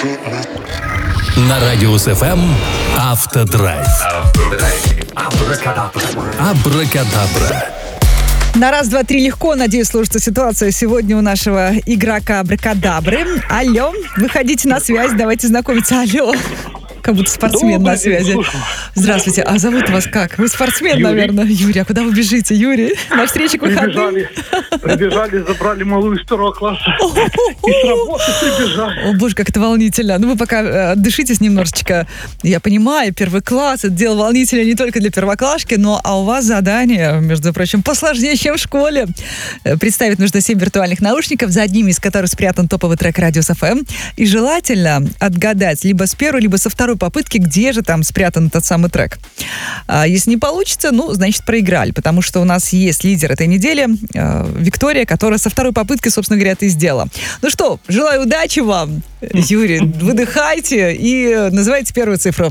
На Радиус ФМ Автодрайв. Абракадабра. На раз, два, три легко, надеюсь, сложится ситуация сегодня у нашего игрока Абракадабры. Алло, выходите на связь, давайте знакомиться. Алло. Как будто спортсмен на связи. Здравствуйте, а зовут вас как? Вы спортсмен, Юрий. Наверное. Юрий, а куда вы бежите, Юрий? На встречу к выходным? Прибежали, забрали малую из 2 класса. И с работы прибежали. О, боже, как это волнительно. Ну, вы пока отдышитесь немножечко. Я понимаю, 1 класс, это дело волнительное не только для первоклашки, но а у вас задание, между прочим, посложнее, чем в школе. Представить нужно 7 виртуальных наушников, за одними из которых спрятан топовый трек Радиус ФМ. И желательно отгадать либо с первой, либо со второй попытки, где же там спрятан этот самый трек. Если не получится, ну, значит, проиграли, потому что у нас есть лидер этой недели, Виктория, которая со второй попытки, собственно говоря, это и сделала. Ну что, желаю удачи вам, Юрий, выдыхайте и называйте первую цифру.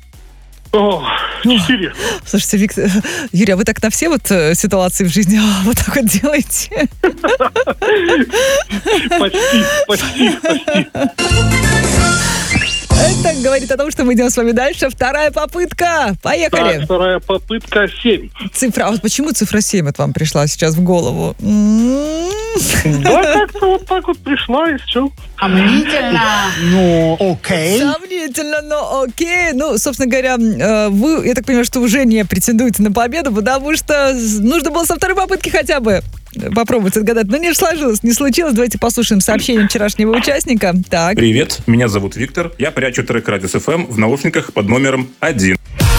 4. Слушайте, Юрий, а вы так на все вот ситуации в жизни вот так вот делаете? Почти. Это говорит о том, что мы идем с вами дальше. Вторая попытка. Поехали. Так, вторая попытка 7. Цифра. А вот почему цифра 7 от вам пришла сейчас в голову? Да, как-то вот так вот пришла и все. Сомнительно. Ну, окей. Сомнительно, но окей. Ну, собственно говоря, вы, я так понимаю, что уже не претендуете на победу, потому что нужно было со второй попытки хотя бы попробовать отгадать. Но не сложилось, не случилось. Давайте послушаем сообщение вчерашнего участника. Так. Привет, меня зовут Виктор. Я прячу трек Радиус ФМ в наушниках под номером 1.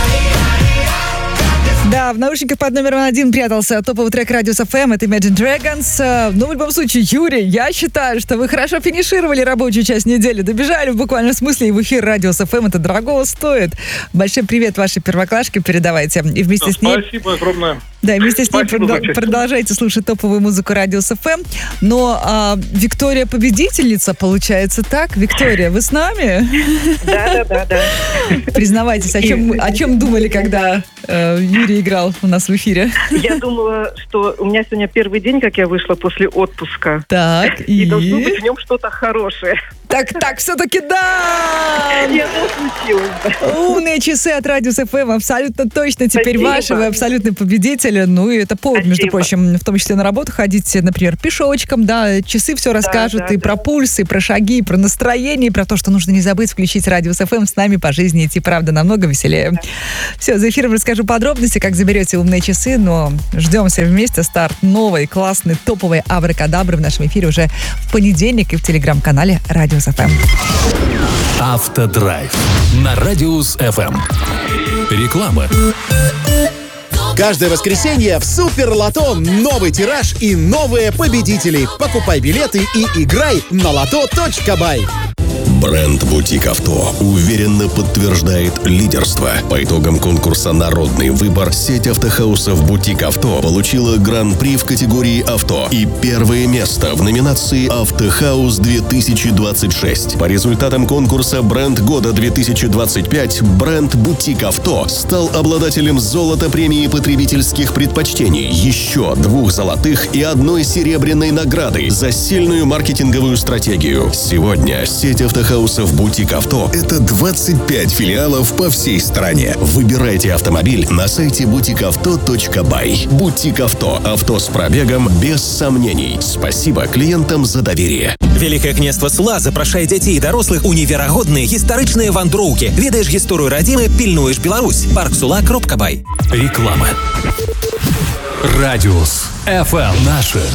Да, в наушниках под номером 1 прятался топовый трек Радиус ФМ, это Imagine Dragons. Но в любом случае, Юрий, я считаю, что вы хорошо финишировали рабочую часть недели, добежали в буквальном смысле и в эфир Радиус ФМ, это дорого стоит. Большой привет вашей первоклашке передавайте. И вместе с ней... Спасибо огромное. Да, вместе с ней Спасибо продолжайте слушать топовую музыку Радиус ФМ. Но Виктория победительница, получается так? Виктория, вы с нами? Да. Признавайтесь, о чем думали, когда Юрий играл у нас в эфире? Я думала, что у меня сегодня первый день, как я вышла после отпуска. Так, и должно быть в нем что-то хорошее. Так, все-таки да! Я случилось. Умные часы от Радиус ФМ абсолютно точно теперь Спасибо. ваши, вы абсолютный победитель. Ну и это повод, между прочим, в том числе на работу ходить, например, пешочком, да, часы все расскажут и про пульс, и про шаги, и про настроение, и про то, что нужно не забыть включить Радиус ФМ, с нами по жизни идти, правда, намного веселее. Все, за эфиром расскажу подробности, как заберете умные часы, но ждем все вместе старт новой, классной, топовой Абракадабры в нашем эфире уже в понедельник и в телеграм-канале Радиус ФМ. Автодрайв на Радиус ФМ. Реклама. Каждое воскресенье в Супер Лото новый тираж и новые победители. Покупай билеты и играй на лото.бай. Бренд «Бутик Авто» уверенно подтверждает лидерство. По итогам конкурса «Народный выбор» сеть автохаусов «Бутик Авто» получила гран-при в категории «Авто» и первое место в номинации «Автохаус-2026». По результатам конкурса «Бренд года 2025» бренд «Бутик Авто» стал обладателем золота премии потребительских предпочтений, еще 2 золотых и 1 серебряной награды за сильную маркетинговую стратегию. Сегодня сеть автохаусов «Бутик Авто» — это 25 филиалов по всей стране. Выбирайте автомобиль на сайте butikauto.by. «Бутик Авто» — авто с пробегом без сомнений. Спасибо клиентам за доверие. Великае княства Сула запрашае дзяцей і дарослых у неверагодныя гістарычныя вандроўкі. Ведаеш гісторыю радзімы, пільнуеш Беларусь. Парк Сула.бай. Реклама. Радиус ФМ. Наше